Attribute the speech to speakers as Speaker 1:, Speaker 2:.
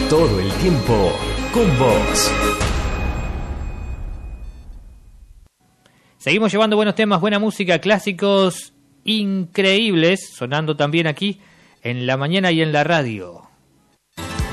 Speaker 1: todo el tiempo con vos.
Speaker 2: Seguimos llevando buenos temas, buena música, clásicos increíbles, sonando también aquí en la mañana y en la radio.